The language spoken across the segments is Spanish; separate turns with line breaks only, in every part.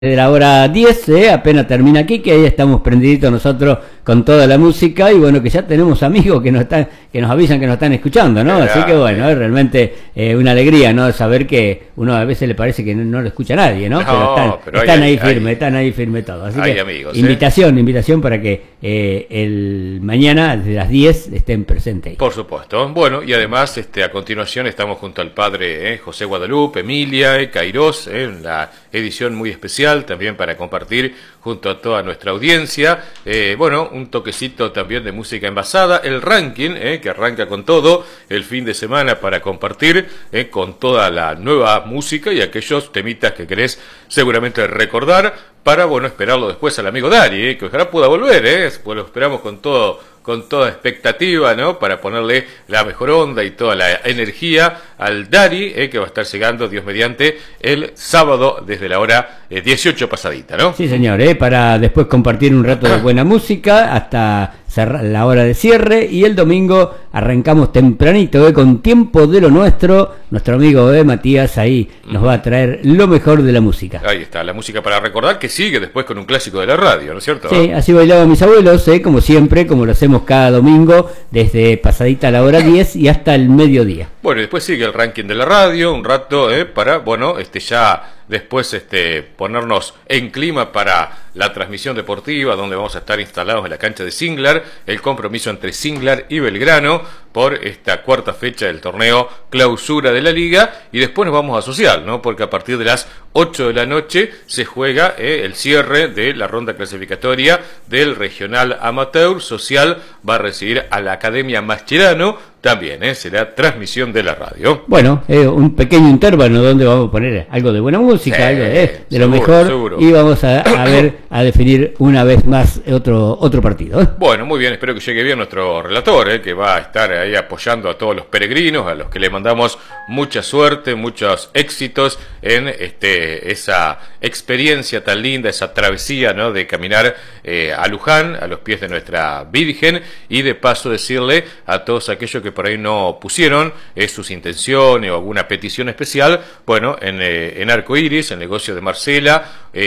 De la hora 10, apenas termina aquí, que ahí estamos prendiditos nosotros con toda la música y bueno, que ya tenemos amigos que nos avisan que nos están escuchando, ¿no? Así que bueno, es realmente una alegría, ¿no? Saber que uno a veces le parece que no lo escucha nadie, ¿no? Pero están ahí firmes todos. Así que
amigos,
invitación para que el mañana desde las 10 estén presentes ahí.
Por supuesto. Bueno, y además a continuación estamos junto al padre José Guadalupe, Emilia, Cairós, la edición muy especial también para compartir junto a toda nuestra audiencia. Bueno, un toquecito también de música envasada, el ranking que arranca con todo el fin de semana para compartir con toda la nueva música y aquellos temitas que querés seguramente recordar para, bueno, esperarlo después al amigo Dari, que ojalá pueda volver, pues lo esperamos con toda expectativa, ¿no? Para ponerle la mejor onda y toda la energía al Dari, que va a estar llegando, Dios mediante, el sábado desde la hora 18 pasadita, ¿no?
Sí, señor, para después compartir un rato de buena música hasta la hora de cierre, y el domingo arrancamos tempranito, con Tiempo de lo Nuestro. Nuestro amigo Matías ahí nos va a traer lo mejor de la música.
Ahí está, la música para recordar, que sigue después con un clásico de la radio, ¿no es cierto?
Sí, así bailaban mis abuelos, como siempre, como lo hacemos cada domingo, desde pasadita a la hora 10 y hasta el mediodía.
Bueno, y después sigue el ranking de la radio, un rato, para, bueno, ya después ponernos en clima para la transmisión deportiva, donde vamos a estar instalados en la cancha de Singlar, el compromiso entre Singlar y Belgrano por esta cuarta fecha del torneo clausura de la liga, y después nos vamos a Social, ¿no? Porque a partir de las 8 de la noche se juega el cierre de la ronda clasificatoria del regional amateur. Social va a recibir a la Academia Mascherano, también será transmisión de la radio.
Bueno, un pequeño intervalo donde vamos a poner algo de buena música, algo de lo mejor, seguro. Y vamos a definir una vez más otro partido.
Bueno, muy bien, espero que llegue bien nuestro relator, que va a estar ahí apoyando a todos los peregrinos, a los que le mandamos mucha suerte, muchos éxitos en esa experiencia tan linda, esa travesía, ¿no? De caminar a Luján, a los pies de nuestra Virgen, y de paso decirle a todos aquellos que por ahí no pusieron sus intenciones o alguna petición especial, bueno, en Arcoiris, en el negocio de Marcela,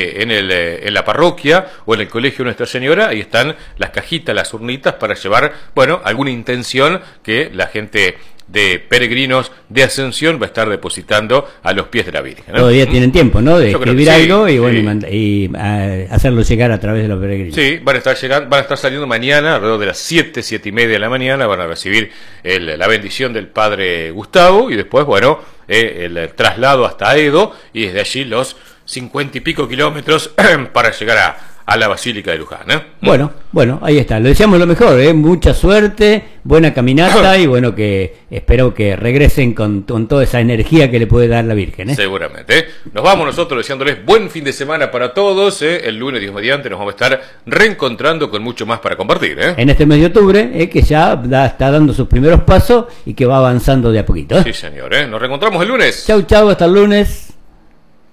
en la parroquia o en el colegio Nuestra Señora, ahí están las cajitas, las urnitas para llevar, bueno, alguna intención que la gente de peregrinos de Ascensión va a estar depositando a los pies de la Virgen, ¿no?
Todavía tienen tiempo, ¿no? De escribir algo y bueno, y hacerlo llegar a través de los peregrinos.
Sí, van a estar saliendo mañana alrededor de las 7:30 de la mañana, van a recibir la bendición del padre Gustavo, y después, bueno, el traslado hasta Edo, y desde allí los 50 y pico kilómetros para llegar a la Basílica de Luján,
Bueno, ahí está. Le deseamos lo mejor, mucha suerte, buena caminata y bueno, que espero que regresen con toda esa energía que le puede dar la Virgen.
Seguramente. Nos vamos nosotros deseándoles buen fin de semana para todos. El lunes, Dios mediante, nos vamos a estar reencontrando con mucho más para compartir.
En este mes de octubre, que ya está dando sus primeros pasos y que va avanzando de a poquito.
Sí, señor. Nos reencontramos el lunes.
Chau, hasta el lunes.